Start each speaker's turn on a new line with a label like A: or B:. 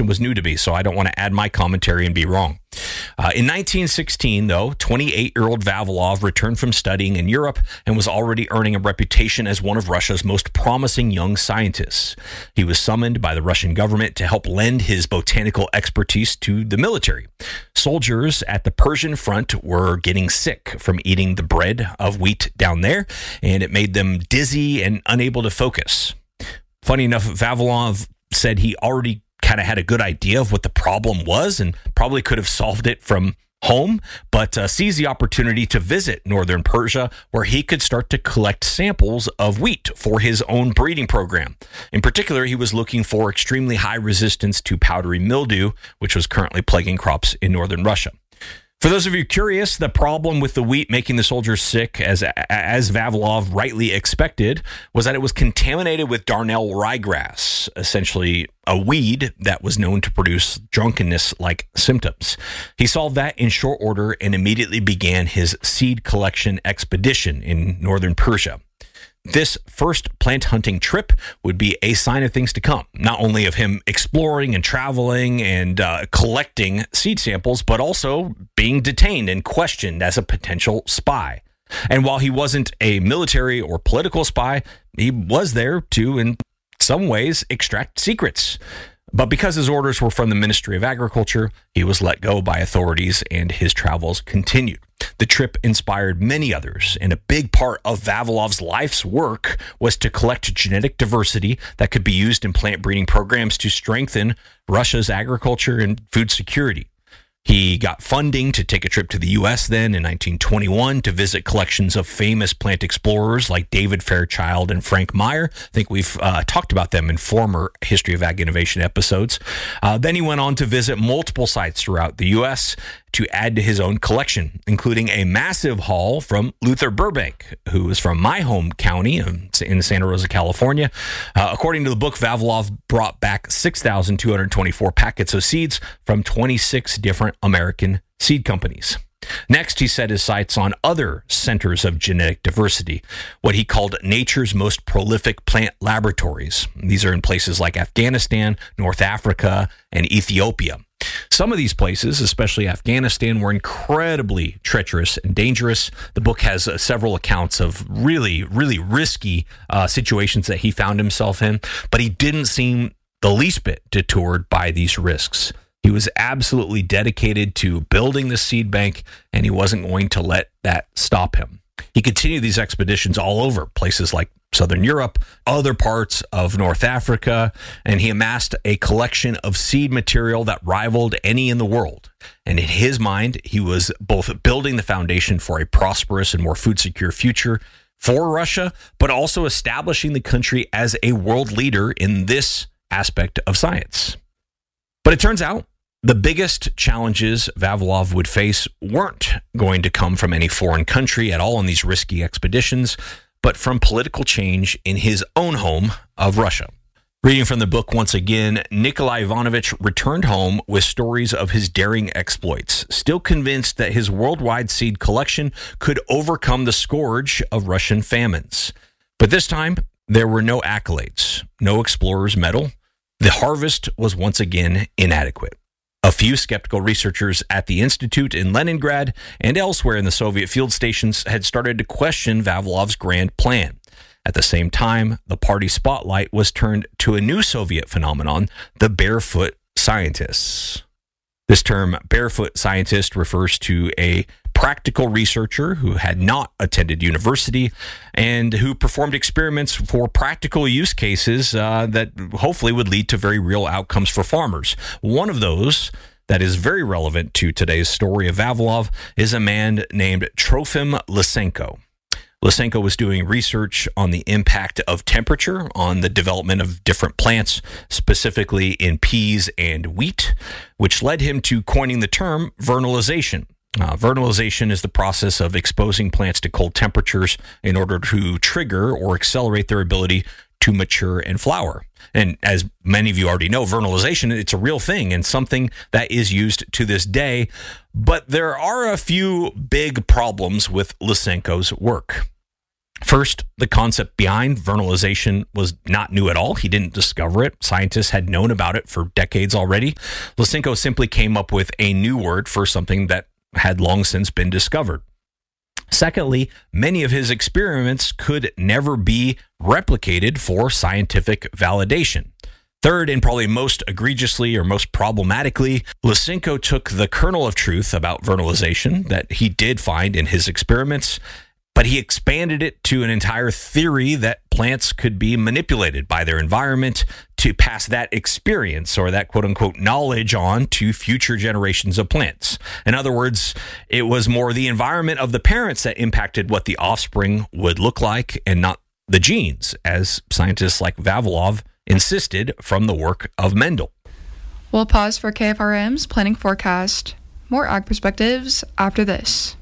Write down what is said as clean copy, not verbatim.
A: was new to me, so I don't want to add my commentary and be wrong. In 1916, though, 28-year-old Vavilov returned from studying in Europe and was already earning a reputation as one of Russia's most promising young scientists. He was summoned by the Russian government to help lend his botanical expertise to the military. Soldiers at the Persian front were getting sick from eating the bread of wheat down there, and it made them dizzy and unable to focus. Funny enough, Vavilov said he already kind of had a good idea of what the problem was and probably could have solved it from home, but seized the opportunity to visit northern Persia, where he could start to collect samples of wheat for his own breeding program. In particular, he was looking for extremely high resistance to powdery mildew, which was currently plaguing crops in northern Russia. For those of you curious, the problem with the wheat making the soldiers sick, as Vavilov rightly expected, was that it was contaminated with darnel ryegrass, essentially a weed that was known to produce drunkenness-like symptoms. He solved that in short order and immediately began his seed collection expedition in northern Persia. This first plant hunting trip would be a sign of things to come, not only of him exploring and traveling and collecting seed samples, but also being detained and questioned as a potential spy. And while he wasn't a military or political spy, he was there to, in some ways, extract secrets. But because his orders were from the Ministry of Agriculture, he was let go by authorities and his travels continued. The trip inspired many others, and a big part of Vavilov's life's work was to collect genetic diversity that could be used in plant breeding programs to strengthen Russia's agriculture and food security. He got funding to take a trip to the U.S. then in 1921 to visit collections of famous plant explorers like David Fairchild and Frank Meyer. I think we've talked about them in former History of Ag Innovation episodes. Then he went on to visit multiple sites throughout the U.S. to add to his own collection, including a massive haul from Luther Burbank, who is from my home county in Santa Rosa, California. According to the book, Vavilov brought back 6,224 packets of seeds from 26 different American seed companies. Next, he set his sights on other centers of genetic diversity, what he called nature's most prolific plant laboratories. These are in places like Afghanistan, North Africa, and Ethiopia. Some of these places, especially Afghanistan, were incredibly treacherous and dangerous. The book has several accounts of really, really risky situations that he found himself in, but he didn't seem the least bit detoured by these risks. He was absolutely dedicated to building the seed bank, and he wasn't going to let that stop him. He continued these expeditions all over, places like Southern Europe, other parts of North Africa, and he amassed a collection of seed material that rivaled any in the world. And in his mind, he was both building the foundation for a prosperous and more food-secure future for Russia, but also establishing the country as a world leader in this aspect of science. But it turns out the biggest challenges Vavilov would face weren't going to come from any foreign country at all on these risky expeditions, but from political change in his own home of Russia. Reading from the book once again, Nikolai Ivanovich returned home with stories of his daring exploits, still convinced that his worldwide seed collection could overcome the scourge of Russian famines. But this time, there were no accolades, no explorer's medal. The harvest was once again inadequate. A few skeptical researchers at the Institute in Leningrad and elsewhere in the Soviet field stations had started to question Vavilov's grand plan. At the same time, the party spotlight was turned to a new Soviet phenomenon, the barefoot scientists. This term, barefoot scientist, refers to a practical researcher who had not attended university and who performed experiments for practical use cases that hopefully would lead to very real outcomes for farmers. One of those that is very relevant to today's story of Vavilov is a man named Trofim Lysenko. Lysenko was doing research on the impact of temperature on the development of different plants, specifically in peas and wheat, which led him to coining the term vernalization. Vernalization is the process of exposing plants to cold temperatures in order to trigger or accelerate their ability to mature and flower. And as many of you already know, vernalization, it's a real thing and something that is used to this day. But there are a few big problems with Lysenko's work. First, the concept behind vernalization was not new at all. He didn't discover it. Scientists had known about it for decades already. Lysenko simply came up with a new word for something that had long since been discovered. Secondly, many of his experiments could never be replicated for scientific validation. Third, and probably most egregiously or most problematically, Lysenko took the kernel of truth about vernalization that he did find in his experiments, but he expanded it to an entire theory that plants could be manipulated by their environment to pass that experience or that quote-unquote knowledge on to future generations of plants. In other words, it was more the environment of the parents that impacted what the offspring would look like and not the genes, as scientists like Vavilov insisted from the work of Mendel.
B: We'll pause for KFRM's planning forecast. More Ag Perspectives after this.